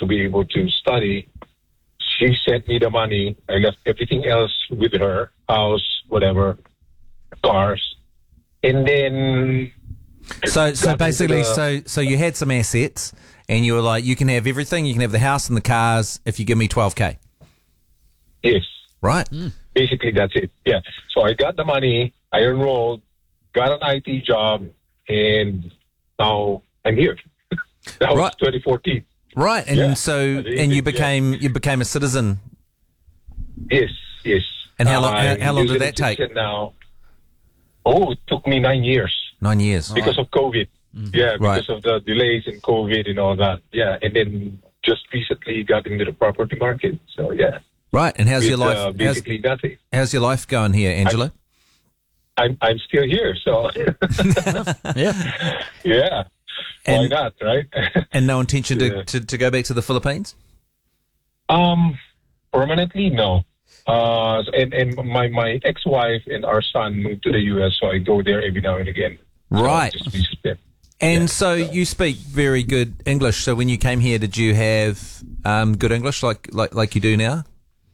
to be able to study. She sent me the money. I left everything else with her, house, whatever, cars. And then... So basically, so you had some assets and you were like, you can have everything. You can have the house and the cars if you give me $12,000. Yes. Right. Basically, that's it. Yeah. So I got the money. I enrolled, got an IT job, and now I'm here. That was 2014. Right. And you became a citizen. Yes. And how long did that take? Now, it took me 9 years. 9 years. Because of COVID. Yeah, because of the delays in COVID and all that. Yeah, and then just recently got into the property market. So, yeah. Right, and how's your life? Basically nothing. How's your life going here, Angelo? I'm still here, so... Yeah. Why not, right? And no intention to go back to the Philippines? Permanently, no. And my ex-wife and our son moved to the U.S., so I go there every now and again. Right. So just visit them. And so you speak very good English. So when you came here, did you have good English like you do now?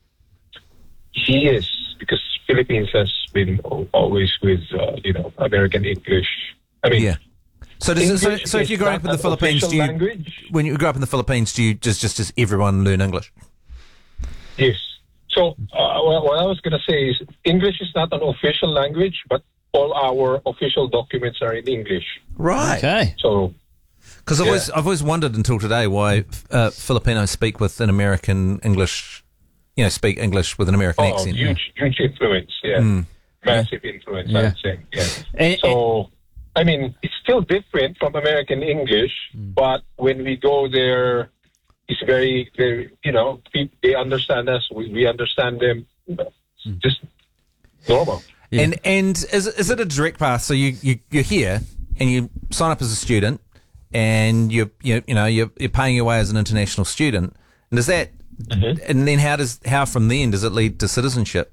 Yes, because Philippines has been always with American English. I mean, So if you grow up in the Philippines, when you grow up in the Philippines, do you just everyone learn English? Yes. So what I was going to say is English is not an official language, but all our official documents are in English. Right. Okay. So, because I've always wondered until today why Filipinos speak with an American English, speak English with an American accent. Huge influence. Yeah. Massive influence. I would say. Yeah. So, I mean, it's still different from American English, but when we go there, it's very, very, they understand us. We understand them. Just normal. Yeah. And is it a direct path? So you're here and you sign up as a student, and you're paying your way as an international student. And does that, and then how from then does it lead to citizenship?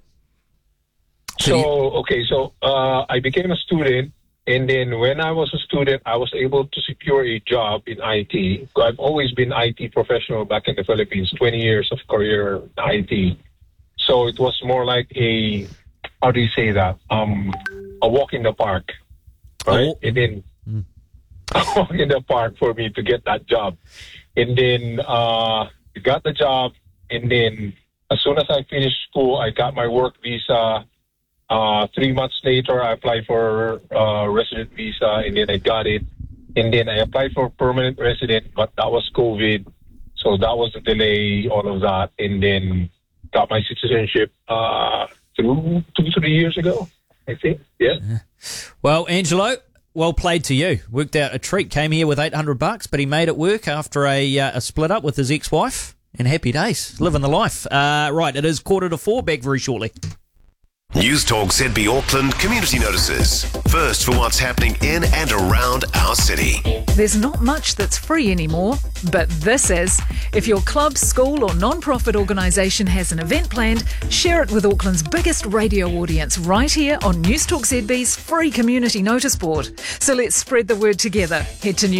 So I became a student, and then when I was a student, I was able to secure a job in IT. I've always been IT professional back in the Philippines, 20 years of career in IT. So it was more like how do you say that? A walk in the park, right? And then a walk in the park for me to get that job. And then got the job, and then as soon as I finished school, I got my work visa. 3 months later, I applied for resident visa, and then I got it. And then I applied for permanent resident, but that was COVID. So that was a delay, all of that. And then got my citizenship 2-3 years ago, I think. Yeah. Well, Angelo, well played to you. Worked out a treat. Came here with $800, but he made it work after a split up with his ex-wife. And happy days. Living the life. Right, it is 3:45. Back very shortly. News Talk ZB Auckland community notices. First for what's happening in and around our city. There's not much that's free anymore, but this is. If your club, school or non-profit organisation has an event planned, share it with Auckland's biggest radio audience right here on News Talk ZB's free community notice board. So let's spread the word together. Head to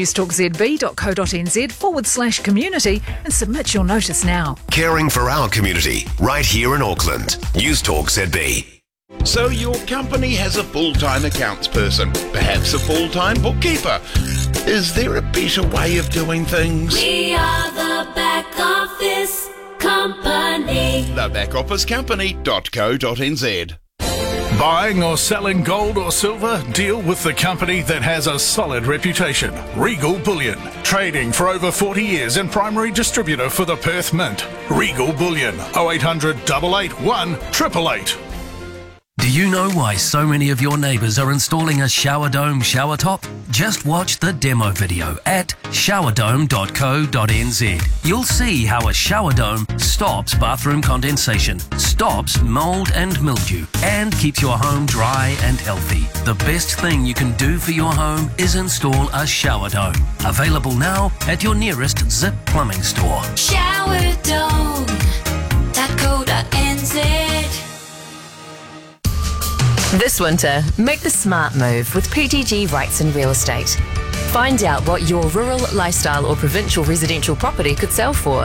newstalkzb.co.nz/community and submit your notice now. Caring for our community right here in Auckland. News Talk ZB. So your company has a full-time accounts person, perhaps a full-time bookkeeper. Is there a better way of doing things? We are the Back Office Company. Thebackofficecompany.co.nz. Buying or selling gold or silver? Deal with the company that has a solid reputation. Regal Bullion. Trading for over 40 years and primary distributor for the Perth Mint. Regal Bullion. 0800 881 888. Do you know why so many of your neighbours are installing a shower dome shower top? Just watch the demo video at showerdome.co.nz. You'll see how a shower dome stops bathroom condensation, stops mould and mildew, and keeps your home dry and healthy. The best thing you can do for your home is install a shower dome. Available now at your nearest Zip Plumbing store. Showerdome.co.nz. This winter, make the smart move with PTG Rights and Real Estate. Find out what your rural, lifestyle or provincial residential property could sell for